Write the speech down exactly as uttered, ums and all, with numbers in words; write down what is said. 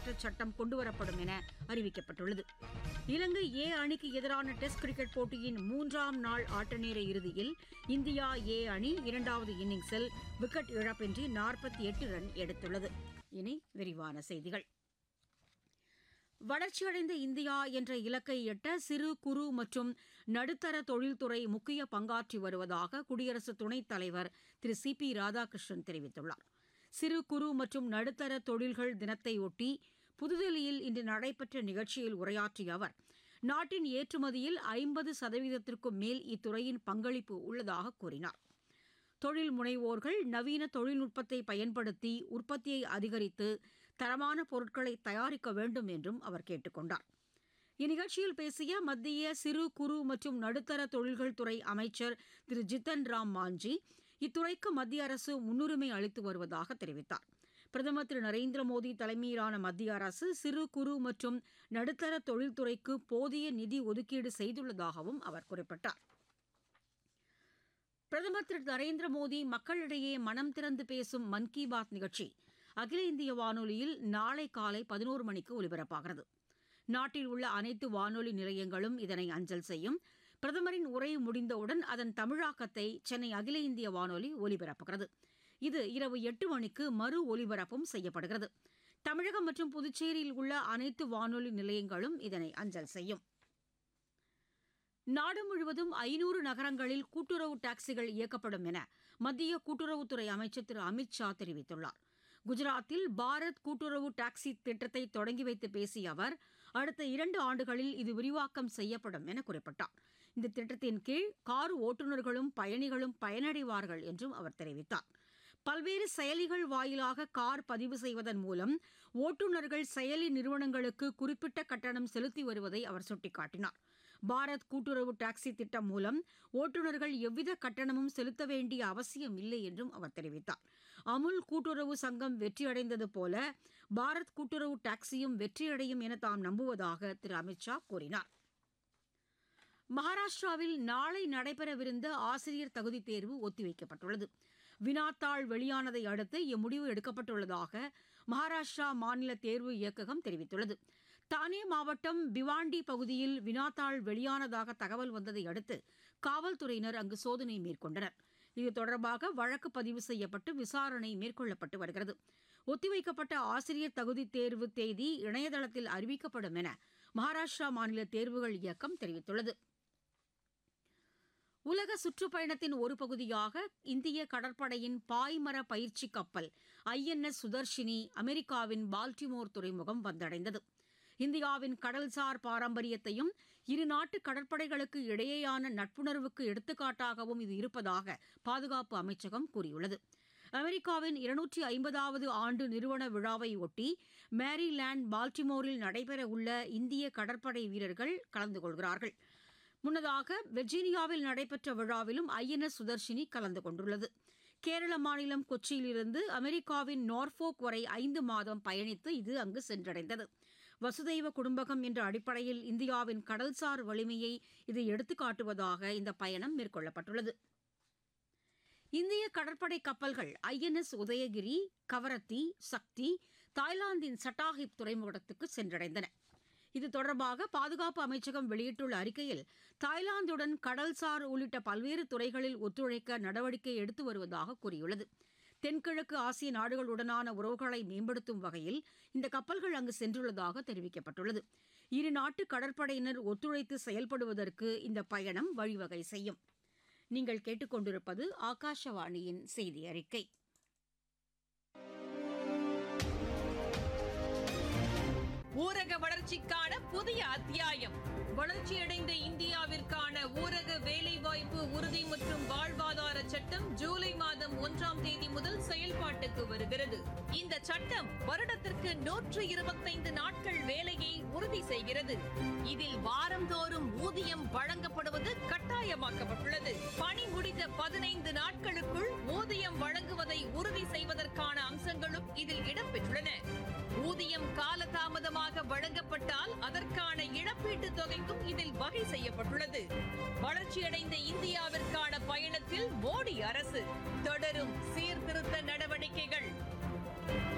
மாற்ற சட்டம் கொண்டுவரப்படும் என அறிவிக்கப்பட்டுள்ளது. இலங்கை ஏ அணிக்கு எதிரான டெஸ்ட் கிரிக்கெட் போட்டியின் மூன்றாம் நாள் ஆட்டநேர இறுதியில் இந்தியா ஏ அணி இரண்டாவது இன்னிங்ஸில் விக்கெட் இழப்பின்றி நாற்பத்தி எட்டு ரன் எடுத்துள்ளது. இனி விரிவான செய்திகள். வளர்ச்சியடைந்த இந்தியா என்ற இலக்கை எட்ட சிறு குறு மற்றும் நடுத்தர தொழில்துறை முக்கிய பங்காற்றி வருவதாக குடியரசு துணைத் தலைவர் திரு சி பி ராதாகிருஷ்ணன் தெரிவித்துள்ளார். சிறு குறு மற்றும் நடுத்தர தொழில்கள் தினத்தையொட்டி புதுதில்லியில் இன்று நடைபெற்ற நிகழ்ச்சியில் உரையாற்றிய அவர், நாட்டின் ஏற்றுமதியில் ஐம்பது சதவீதத்திற்கும் மேல் இத்துறையின் பங்களிப்பு உள்ளதாக கூறினார். தொழில் முனைவோர்கள் நவீன தொழில்நுட்பத்தை பயன்படுத்தி உற்பத்தியை அதிகரித்து தரமான பொருட்களை தயாரிக்க வேண்டும் என்றும் அவர் கேட்டுக் கொண்டார். இந்நிகழ்ச்சியில் பேசிய மத்திய சிறு குறு மற்றும் நடுத்தர தொழில்கள் துறை அமைச்சர் திரு ஜித்தன் ராம் மாஞ்சி, இத்துறைக்கு மத்திய அரசு முன்னுரிமை அளித்து வருவதாக தெரிவித்தார். பிரதமர் திரு நரேந்திர மோடி தலைமையிலான மத்திய அரசு சிறு குறு மற்றும் நடுத்தர தொழில்துறைக்கு போதிய நிதி ஒதுக்கீடு செய்துள்ளதாகவும் அவர் குறிப்பிட்டார். பிரதமர் திரு நரேந்திர மோடி மக்களிடையே மனம் திறந்து பேசும் மன் கி பாத் நிகழ்ச்சி அகில இந்திய வானொலியில் நாளை காலை பதினோரு மணிக்கு ஒலிபரப்பாகிறது. நாட்டில் உள்ள அனைத்து வானொலி நிலையங்களும் இதனை அஞ்சல் செய்யும். பிரதமரின் உரை முடிந்தவுடன் அதன் தமிழாக்கத்தை சென்னை அகில இந்திய வானொலி ஒலிபரப்புகிறது. இது இரவு எட்டு மணிக்கு மறு ஒலிபரப்பும் செய்யப்படுகிறது. தமிழகம் மற்றும் புதுச்சேரியில் உள்ள அனைத்து வானொலி நிலையங்களும் இதனை அஞ்சல் செய்யும். நாடு முழுவதும் ஐநூறு நகரங்களில் கூட்டுறவு டாக்ஸிகள் இயக்கப்படும் என மத்திய கூட்டுறவுத்துறை அமைச்சர் திரு அமித் ஷா தெரிவித்துள்ளார். குஜராத்தில் பாரத் கூட்டுறவு டாக்ஸி திட்டத்தை தொடங்கி வைத்து பேசிய அவர், அடுத்த இரண்டு ஆண்டுகளில் இது விரிவாக்கம் செய்யப்படும் என குறிப்பிட்டார். இந்த திட்டத்தின் கீழ் கார் ஓட்டுநர்களும் பயணிகளும் பயனடைவார்கள் என்றும் அவர் தெரிவித்தார். பல்வேறு செயலிகள் வாயிலாக கார் பதிவு செய்வதன் மூலம் ஓட்டுநர்கள் செயலி நிறுவனங்களுக்கு குறிப்பிட்ட கட்டணம் செலுத்தி வருவதை அவர் சுட்டிக்காட்டினார். பாரத் கூட்டுறவு டாக்ஸி திட்டம் மூலம் ஓட்டுநர்கள் எவ்வித கட்டணமும் செலுத்த வேண்டிய அவசியம் இல்லை என்றும் அவர் தெரிவித்தார். அமுல் கூட்டுறவு சங்கம் வெற்றியடைந்தது போல பாரத் கூட்டுறவு டாக்ஸியும் வெற்றியடையும் என தாம் நம்புவதாக திரு அமித் ஷா கூறினார். மகாராஷ்டிராவில் நாளை நடைபெறவிருந்த ஆசிரியர் தகுதித் தேர்வு ஒத்திவைக்கப்பட்டுள்ளது. வினாத்தாள் வெளியானதை அடுத்து இம்முடிவு எடுக்கப்பட்டுள்ளதாக மகாராஷ்டிரா மாநில தேர்வு இயக்ககம் தெரிவித்துள்ளது. தானே மாவட்டம் பிவாண்டி பகுதியில் வினாத்தாள் வெளியானதாக தகவல் வந்ததை அடுத்து காவல்துறையினர் அங்கு சோதனை மேற்கொண்டனர். இது தொடர்பாக வழக்கு பதிவு செய்யப்பட்டு விசாரணை மேற்கொள்ளப்பட்டு வருகிறது. ஒத்திவைக்கப்பட்ட ஆசிரியர் தகுதித் தேர்வு தேதி இணையதளத்தில் அறிவிக்கப்படும் என மகாராஷ்டிரா மாநில தேர்வுகள் இயக்கம் தெரிவித்துள்ளது. உலக சுற்றுப்பயணத்தின் ஒரு பகுதியாக இந்திய கடற்படையின் பாய்மர பயிற்சி கப்பல் ஐ என் எஸ் சுதர்ஷினி அமெரிக்காவின் பால்டிமோர் துறைமுகம் வந்தடைந்தது. இந்தியாவின் கடல்சார் பாரம்பரியத்தையும் இரு நாட்டு கடற்படைகளுக்கு இடையேயான நட்புணர்வுக்கு எடுத்துக்காட்டாகவும் இது இருப்பதாக பாதுகாப்பு அமைச்சகம் கூறியுள்ளது. அமெரிக்காவின் இருநூற்றி ஐம்பதாவது ஆண்டு நிறுவன விழாவை ஒட்டி மேரிலாந்து பால்டிமோரில் நடைபெறவுள்ள இந்திய கடற்படை வீரர்கள் கலந்து கொள்கிறார்கள். முன்னதாக வெர்ஜீனியாவில் நடைபெற்ற விழாவிலும் ஐ என் எஸ் சுதர்ஷினி கலந்து கொண்டுள்ளது. கேரள மாநிலம் கொச்சியிலிருந்து அமெரிக்காவின் நார்ஃபோக் வரை ஐந்து மாதம் பயணித்து இது அங்கு சென்றடைந்தது. வசுதெய்வ குடும்பகம் என்ற அடிப்படையில் இந்தியாவின் கடல்சார் வலிமையை இது எடுத்துக்காட்டுவதாக இந்த பயணம் மேற்கொள்ளப்பட்டுள்ளது. இந்திய கடற்படை கப்பல்கள் ஐ என் எஸ் உதயகிரி, கவரத்தி, சக்தி தாய்லாந்தின் சட்டாஹிப் துறைமுகத்துக்கு சென்றடைந்தன. இது தொடர்பாக பாதுகாப்பு அமைச்சகம் வெளியிட்டுள்ள அறிக்கையில், தாய்லாந்துடன் கடல்சார் உள்ளிட்ட பல்வேறு துறைகளில் ஒத்துழைக்க நடவடிக்கை எடுத்து வருவதாக கூறியுள்ளது. தென்கிழக்கு ஆசிய நாடுகளுடனான உறவுகளை மேம்படுத்தும் வகையில் இந்த கப்பல்கள் அங்கு சென்றுள்ளதாக தெரிவிக்கப்பட்டுள்ளது. இரு நாட்டு கடற்படையினர் ஒத்துழைத்து செயல்படுவதற்கு இந்த பயணம் வழிவகை செய்யும். நீங்கள் கேட்டுக்கொண்டிருப்பது ஆகாஷவாணியின் செய்தி அறிக்கை. ஊரக வளர்ச்சிக்கான புதிய அத்தியாயம். வளர்ச்சியடைந்த இந்தியாவிற்கான ஊரக வேலைவாய்ப்பு உறுதி மற்றும் வாழ்வாதார சட்டம் ஜூலை மாதம் ஒன்றாம் தேதி முதல் செயல்பாட்டுக்கு வருகிறது. இந்த சட்டம் வருடத்திற்கு நூற்று இருபத்தைந்து நாட்கள் வேலையை உறுதி செய்கிறது. இதில் வாரந்தோறும் ஊதியம் வழங்கப்படுவது கட்டாயமாக்கப்பட்டுள்ளது. பணி முடிந்த பதினைந்து நாட்களுக்குள் ஊதியம் வழங்குவதை உறுதி செய்வதற்கான அம்சங்களும் இதில் இடம்பெற்றுள்ளன. ஊதியம் காலதாமதமாக வழங்கப்பட்டால் அதற்கான இழப்பீட்டுத் தொகைக்கும் இதில் வகை செய்யப்பட்டுள்ளது. வளர்ச்சியடைந்த இந்தியாவிற்கான பயணத்தில் மோடி அரசு தொடரும் சீர்திருத்த நடவடிக்கைகள்.